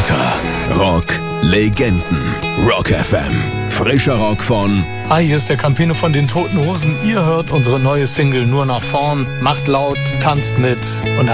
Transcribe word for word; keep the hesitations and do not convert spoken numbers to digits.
Scooter. Rock Legenden. Rock F M. Frischer Rock von... Hi, hier ist der Campino von den Toten Hosen. Ihr hört unsere neue Single Nur nach vorn. Macht laut, tanzt mit und